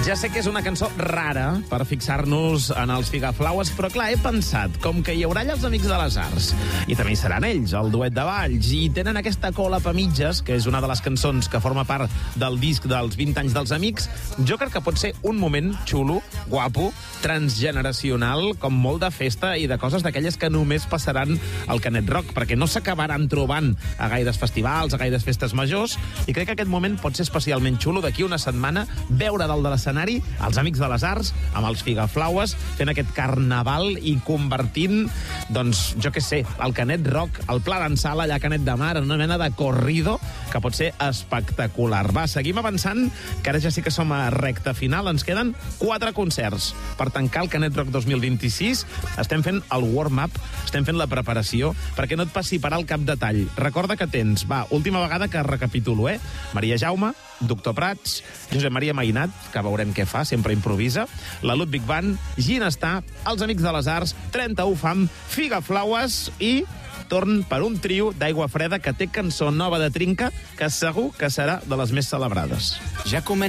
Ja sé que és una cançó rara per fixar-nos en els Figaflaues, però clar, he pensat, com que hi haurà allà els Amics de les Arts, i també hi seran ells, el duet de Valls, i tenen aquesta cola a mitges, que és una de les cançons que forma part del disc dels 20 anys dels Amics, jo crec que pot ser un moment xulo, guapo, transgeneracional, com molt de festa i de coses d'aquelles que només passaran al Canet Rock, perquè no s'acabaran trobant a gaires festivals, a gaires festes majors, i crec que aquest moment pot ser especialment xulo d'aquí una setmana, veure dalt de l'escenari els Amics de les Arts amb els Figaflaues fent aquest carnaval i convertint, doncs, jo què sé, el Canet Rock, el Pla d'Ensala allà a Canet de Mar, en una mena de corrido que pot ser espectacular. Va, seguim avançant, que ara ja sí que som a recta final. Ens queden 4 concerts per tancar el Canet Rock 2026. Estem fent el warm-up, estem fent la preparació, perquè no et passi per al cap de tall. Recorda que tens, última vegada que recapitulo, Maria Jaume, Doctor Prats, Josep Maria Mainat, que veurem què fa, sempre improvisa, la Ludwig Band, Ginestar, els Amics de les Arts, 31 Fam, Figaflaues i torn per un trio d'Aigua Freda que té cançó nova de Trinca que segur que serà de les més celebrades. Ja comença